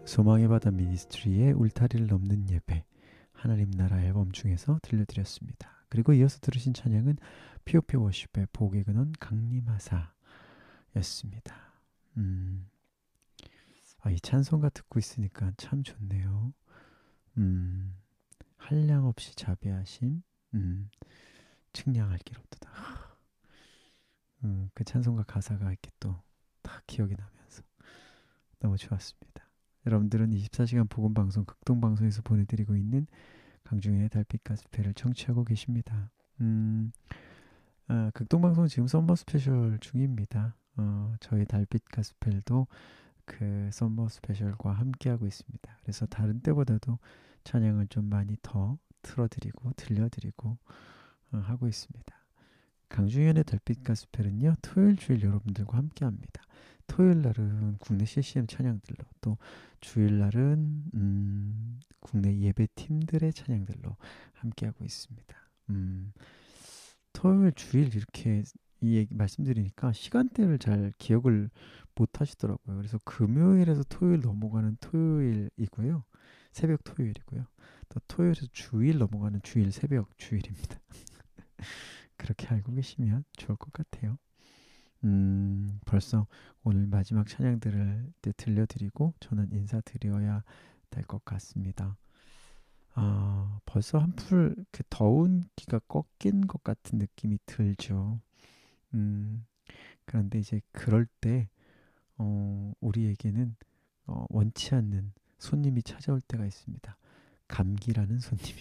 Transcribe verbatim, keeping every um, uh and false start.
소망의 바다 미니스트리의 울타리를 넘는 예배 하나님 나라 앨범 중에서 들려드렸습니다. 그리고 이어서 들으신 찬양은 피오피 워십의 복의 근원 강림하사 였습니다. 음, 아, 이 찬송가 듣고 있으니까 참 좋네요. 음, 한량 없이 자비하심, 음, 측량할 길 없도다. 음, 그 찬송가 가사가 이렇게 또 다 기억이 나면서 너무 좋았습니다. 여러분들은 이십사 시간 복음 방송 극동 방송에서 보내드리고 있는 강중현의 달빛 가스펠을 청취하고 계십니다. 음, 아, 극동 방송 지금 썸머 스페셜 중입니다. 어, 저희 달빛 가스펠도 그 썸머 스페셜과 함께하고 있습니다. 그래서 다른 때보다도 찬양을 좀 많이 더 틀어드리고 들려드리고 어, 하고 있습니다. 강중현의 달빛 가스펠은요 토요일 주일 여러분들과 함께합니다. 토요일 날은 국내 씨씨엠 찬양들로, 또 주일 날은 음, 국내 예배 팀들의 찬양들로 함께하고 있습니다. 음, 토요일 주일 이렇게 이 얘기 말씀드리니까 시간대를 잘 기억을 못 하시더라고요. 그래서 금요일에서 토요일 넘어가는 토요일이고요. 새벽 토요일이고요. 또 토요일에서 주일 넘어가는 주일 새벽 주일입니다. 그렇게 알고 계시면 좋을 것 같아요. 음, 벌써 오늘 마지막 찬양들을 이제 들려드리고 저는 인사드려야 될 것 같습니다. 아, 벌써 한풀 그 더운 기가 꺾인 것 같은 느낌이 들죠. 음, 그런데 이제 그럴 때 어, 우리에게는 어, 원치 않는 손님이 찾아올 때가 있습니다. 감기라는 손님이.